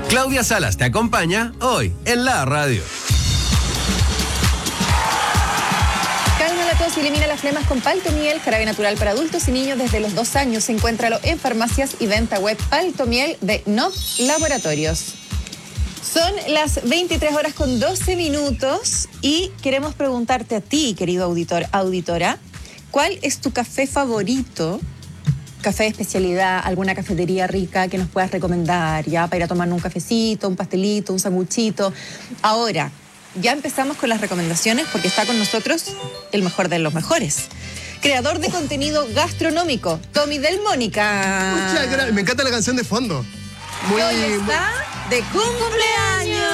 Claudia Salas te acompaña hoy en la radio. Calma la tos y elimina las flemas con Paltomiel, jarabe natural para adultos y niños desde los 2 años. Encuéntralo en farmacias y venta web. Paltomiel de Nov Laboratorios. Son las 23:12 y queremos preguntarte a ti, querido auditor, auditora, ¿cuál es tu café favorito? Café de especialidad, alguna cafetería rica que nos puedas recomendar, ya para ir a tomar un cafecito, un pastelito, un sanguchito. Ahora, ya empezamos con las recomendaciones porque está con nosotros el mejor de los mejores. Creador de contenido gastronómico, Tommy Del Mónica. Muchas gracias. Me encanta la canción de fondo. Hoy está de cumpleaños.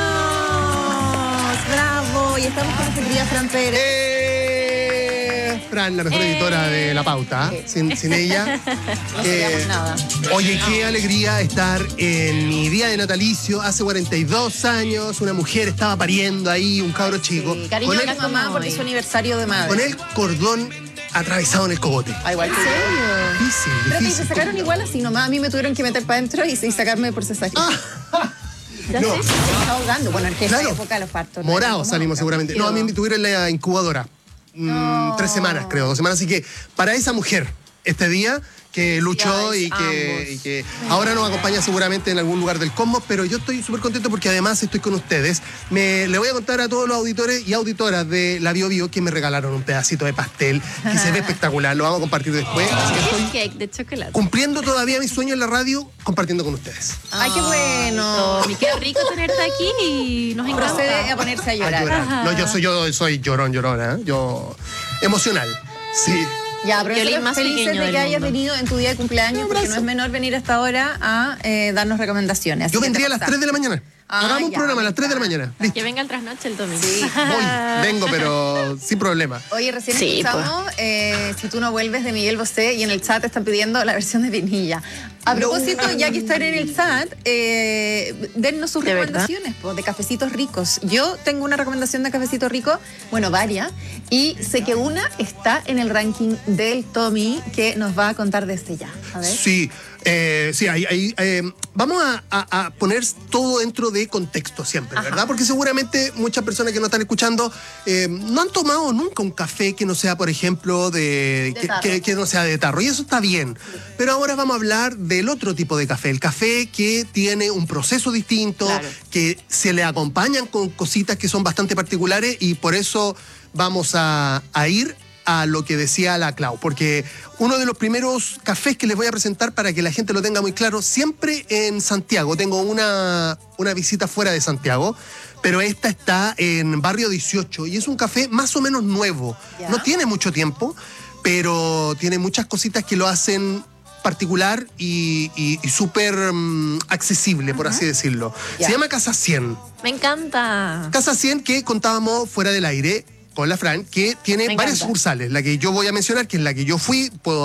¡Bravo! Y estamos con nuestra querida Fran Pérez. Fran, la mejor editora de La Pauta. Sin ella. No seríamos nada. Oye, qué alegría estar en mi día de natalicio. Hace 42 años, una mujer estaba pariendo ahí, un cabro chico. Sí, cariño a la mamá porque es su aniversario de madre. Con el cordón atravesado en el cogote. Ah, igual que yo. Difícil. Pero te sacaron igual así nomás. A mí me tuvieron que meter para adentro y sacarme por cesárea. No. Se está ahogando. Bueno, es que Claro. esa época de los partos. Morados salimos seguramente. No, a mí me tuvieron en la incubadora. 3 semanas, creo, 2 semanas. Así que para esa mujer, este día que luchó y que ahora nos acompaña seguramente en algún lugar del cosmos, pero yo estoy súper contento porque además estoy con ustedes. Le voy a contar a todos los auditores y auditoras de la Bio Bio que me regalaron un pedacito de pastel que se ve espectacular. Lo vamos a compartir después. Así que estoy Cake de chocolate. cumpliendo todavía mi sueño en la radio, compartiendo con ustedes. Ay, qué bueno. Tommy, qué rico tenerte aquí y nos encanta. Procede a ponerse a A llorar. llorar. Ajá. No, yo soy llorón, llorona. Yo emocional. Sí. Ya, pero Violín nosotros más felices pequeño de del que hayas mundo. venido en tu día de cumpleaños, porque no es menor venir hasta ahora a darnos recomendaciones. Así Yo que vendría a te las pasas. 3 de la mañana. Hagamos un ya, programa a las 3 de la mañana. Listo. Que venga el trasnoche el Tommy. Sí. Vengo, pero sin problema. Oye, recién Sí, escuchamos Si tú no vuelves de Miguel Bosé y en el chat están pidiendo la versión de Vinilla. A propósito, ya que están en el chat, dennos sus ¿De recomendaciones de cafecitos ricos. Yo tengo una recomendación de cafecito rico, bueno, varias, y sé que una está en el ranking del Tommy que nos va a contar desde ya. A ver. Sí, vamos a poner todo dentro de contexto siempre, ¿verdad? Porque seguramente muchas personas que nos están escuchando no han tomado nunca un café que no sea, por ejemplo, que no sea de tarro. Y eso está bien. Pero ahora vamos a hablar del otro tipo de café. El café que tiene un proceso distinto, Claro. que se le acompañan con cositas que son bastante particulares y por eso vamos a ir a lo que decía la Clau, porque uno de los primeros cafés que les voy a presentar para que la gente lo tenga muy claro, siempre en Santiago, tengo una visita fuera de Santiago, pero esta está en Barrio 18 y es un café más o menos nuevo, ¿Ya? no tiene mucho tiempo, pero tiene muchas cositas que lo hacen particular y súper accesible, por así decirlo. Ya. Se llama Casa 100. Me encanta. Casa 100 que contábamos fuera del aire con la Fran, que tiene Me varias encanta. sucursales. La que yo voy a mencionar, que es la que yo fui, puedo